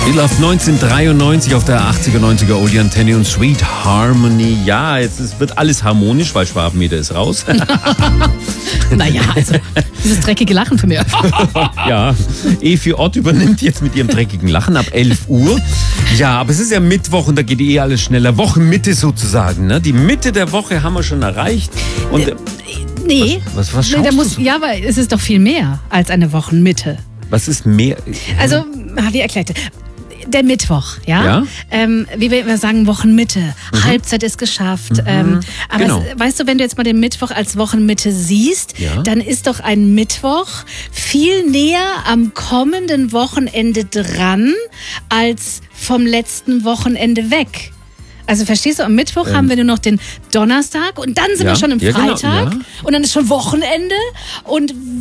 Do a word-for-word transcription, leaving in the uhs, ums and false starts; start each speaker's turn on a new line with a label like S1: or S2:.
S1: Die läuft neunzehnhundertdreiundneunzig auf der achtziger, neunziger Oldie Antenne und Sweet Harmony. Ja, jetzt ist, wird alles harmonisch, weil Schwabenmeter ist raus.
S2: Naja, also dieses dreckige Lachen von mir.
S1: Ja, Evi Ott übernimmt jetzt mit ihrem dreckigen Lachen ab elf Uhr. Ja, aber es ist ja Mittwoch und da geht eh alles schneller. Wochenmitte sozusagen, ne? Die Mitte der Woche haben wir schon erreicht. Und
S2: äh, nee.
S1: Was, was, was
S2: nee,
S1: schaust
S2: da
S1: du
S2: muss,
S1: so?
S2: Ja, aber es ist doch viel mehr als eine Wochenmitte.
S1: Was ist mehr?
S2: Also, wie erklärt der Mittwoch, ja?
S1: Ja.
S2: Ähm, wie wir immer sagen, Wochenmitte. Mhm. Halbzeit ist geschafft. Mhm. Ähm, aber
S1: Genau.
S2: es, weißt du, wenn du jetzt mal den Mittwoch als Wochenmitte siehst,
S1: Ja.
S2: dann ist doch ein Mittwoch viel näher am kommenden Wochenende dran als vom letzten Wochenende weg. Also verstehst du, am Mittwoch ähm. haben wir nur noch den Donnerstag und dann sind
S1: Ja.
S2: wir schon im
S1: Ja, genau.
S2: Freitag
S1: Ja.
S2: und dann ist schon Wochenende und